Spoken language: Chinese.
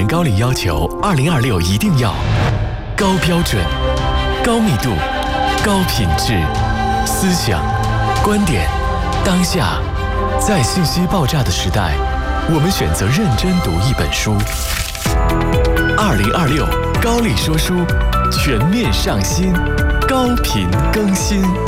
人高里要求2026一定要高标准、高密度、高品质，思想、观点、当下，在信息爆炸的时代，我们选择认真读一本书。2026高里说书全面上新，高频更新。